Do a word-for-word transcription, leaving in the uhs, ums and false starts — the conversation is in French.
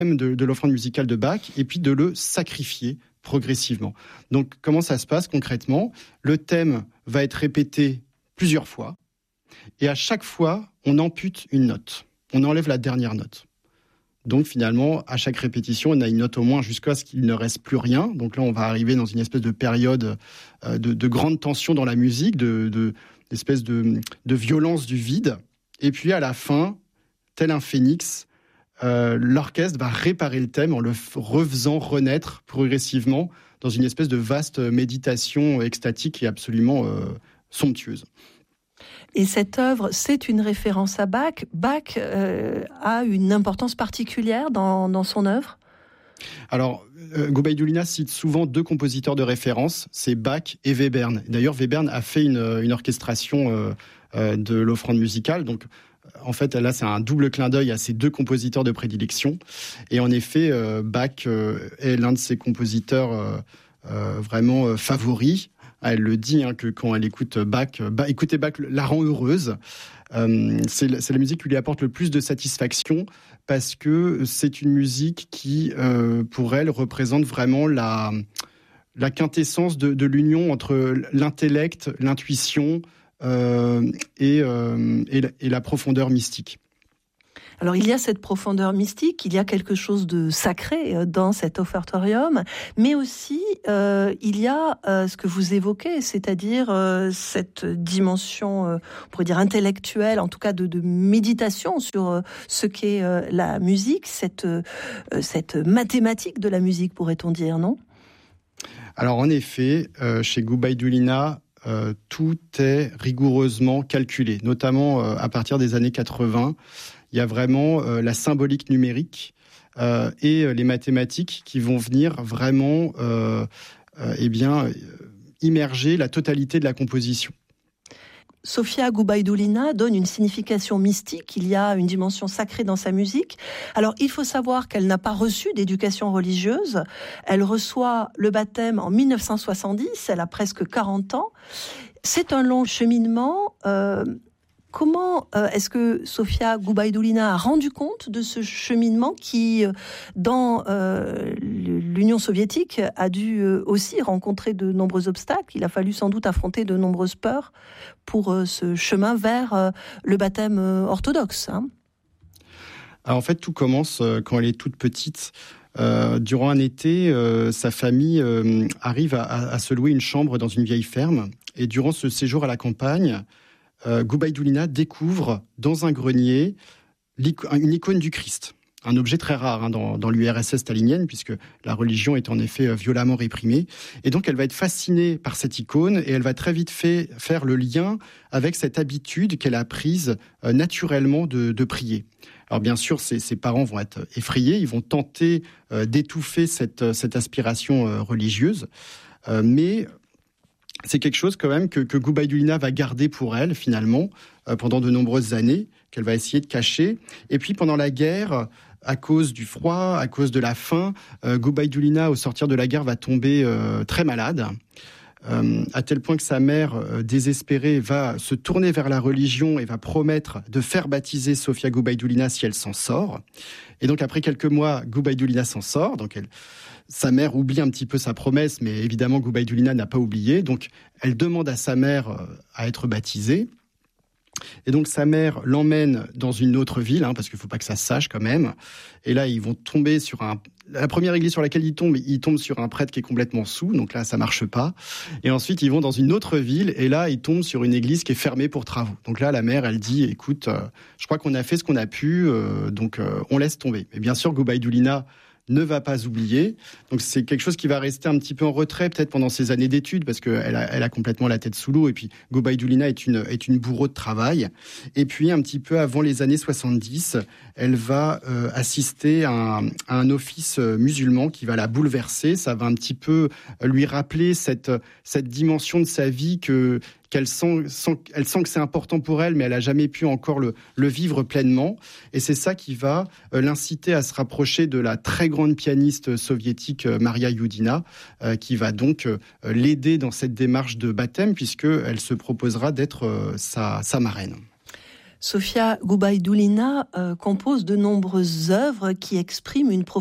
de, de l'offrande musicale de Bach et puis de le sacrifier progressivement. Donc, comment ça se passe concrètement ? Le thème va être répété plusieurs fois et à chaque fois, on ampute une note. On enlève la dernière note. Donc, finalement, à chaque répétition, on a une note au moins jusqu'à ce qu'il ne reste plus rien. Donc là, on va arriver dans une espèce de période de, de grande tension dans la musique, de, de, d'espèce de, de violence du vide. Et puis, à la fin, tel un phénix, Euh, l'orchestre va réparer le thème en le f- refaisant renaître progressivement dans une espèce de vaste méditation extatique et absolument euh, somptueuse. Et cette œuvre, c'est une référence à Bach. Bach euh, a une importance particulière dans, dans son œuvre ? Alors, euh, Gubaidulina cite souvent deux compositeurs de référence, c'est Bach et Webern. D'ailleurs, Webern a fait une, une orchestration euh, euh, de l'offrande musicale, donc en fait, là, c'est un double clin d'œil à ces deux compositeurs de prédilection. Et en effet, euh, Bach euh, est l'un de ses compositeurs euh, euh, vraiment euh, favoris. Elle le dit, hein, que quand elle écoute Bach, bah, écouter Bach la rend heureuse. Euh, c'est, c'est la musique qui lui apporte le plus de satisfaction parce que c'est une musique qui, euh, pour elle, représente vraiment la, la quintessence de, de l'union entre l'intellect, l'intuition, Euh, et, euh, et, la, et la profondeur mystique. Alors il y a cette profondeur mystique, il y a quelque chose de sacré dans cet offertorium, mais aussi euh, il y a euh, ce que vous évoquez, c'est-à-dire euh, cette dimension, euh, on pourrait dire intellectuelle, en tout cas de, de méditation sur euh, ce qu'est euh, la musique, cette, euh, cette mathématique de la musique, pourrait-on dire, non ? Alors en effet, euh, chez Gubaidulina, Euh, tout est rigoureusement calculé, notamment euh, à partir des années quatre-vingts. Il y a vraiment euh, la symbolique numérique euh, et euh, les mathématiques qui vont venir vraiment euh, euh, eh bien, euh, immerger la totalité de la composition. Sofia Gubaidulina donne une signification mystique, il y a une dimension sacrée dans sa musique. Alors, il faut savoir qu'elle n'a pas reçu d'éducation religieuse. Elle reçoit le baptême en dix-neuf cent soixante-dix, elle a presque quarante ans. C'est un long cheminement. Euh, comment euh, est-ce que Sofia Gubaidulina a rendu compte de ce cheminement qui, dans euh, l'Union soviétique, a dû aussi rencontrer de nombreux obstacles. Il a fallu sans doute affronter de nombreuses peurs pour euh, ce chemin vers euh, le baptême euh, orthodoxe, hein. Alors en fait, tout commence euh, quand elle est toute petite. Euh, durant un été, euh, sa famille euh, arrive à, à, à se louer une chambre dans une vieille ferme. Et durant ce séjour à la campagne, euh, Gubaidulina découvre dans un grenier une icône du Christ. Un objet très rare hein, dans, dans l'U R S S stalinienne, puisque la religion est en effet euh, violemment réprimée. Et donc, elle va être fascinée par cette icône et elle va très vite fait, faire le lien avec cette habitude qu'elle a prise euh, naturellement de, de prier. Alors, bien sûr, ses, ses parents vont être effrayés, ils vont tenter euh, d'étouffer cette, cette aspiration euh, religieuse. Euh, mais c'est quelque chose quand même que, que Gubaidulina va garder pour elle, finalement, euh, pendant de nombreuses années, qu'elle va essayer de cacher. Et puis, pendant la guerre, à cause du froid, à cause de la faim, euh, Gubaidulina, au sortir de la guerre, va tomber euh, très malade, euh, à tel point que sa mère, euh, désespérée, va se tourner vers la religion et va promettre de faire baptiser Sofia Gubaidulina si elle s'en sort. Et donc, après quelques mois, Gubaidulina s'en sort. Donc, elle, sa mère oublie un petit peu sa promesse, mais évidemment, Gubaidulina n'a pas oublié. Donc, elle demande à sa mère euh, à être baptisée. Et donc sa mère l'emmène dans une autre ville, hein, parce qu'il ne faut pas que ça se sache quand même. Et là, ils vont tomber sur un... La première église sur laquelle ils tombent, ils tombent sur un prêtre qui est complètement saoul, donc là, ça ne marche pas. Et ensuite, ils vont dans une autre ville, et là, ils tombent sur une église qui est fermée pour travaux. Donc là, la mère, elle dit, écoute, euh, je crois qu'on a fait ce qu'on a pu, euh, donc euh, on laisse tomber. Mais bien sûr, Gubaidulina ne va pas oublier. Donc c'est quelque chose qui va rester un petit peu en retrait peut-être pendant ses années d'études parce qu'elle a, elle a complètement la tête sous l'eau et puis Gubaidulina est une, est une bourreau de travail. Et puis un petit peu avant les années soixante-dix, elle va euh, assister à un, à un office musulman qui va la bouleverser. Ça va un petit peu lui rappeler cette, cette dimension de sa vie que qu'elle sent, sent, elle sent que c'est important pour elle, mais elle n'a jamais pu encore le, le vivre pleinement. Et c'est ça qui va euh, l'inciter à se rapprocher de la très grande pianiste soviétique euh, Maria Youdina, euh, qui va donc euh, l'aider dans cette démarche de baptême, puisqu'elle se proposera d'être euh, sa, sa marraine. Sofia Gubaidoulina euh, compose de nombreuses œuvres qui expriment une